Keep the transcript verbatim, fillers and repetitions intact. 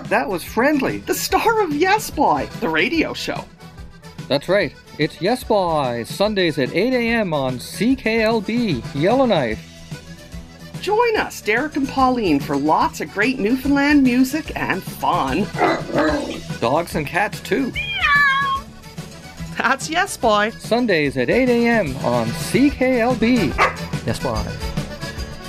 That was Friendly, the star of Yes Boy, the radio show. That's right. It's Yes Boy, Sundays at eight a.m. on C K L B, Yellowknife. Join us, Derek and Pauline, for lots of great Newfoundland music and fun. Dogs and cats, too. That's Yes Boy. Sundays at eight a.m. on C K L B. Yes Boy.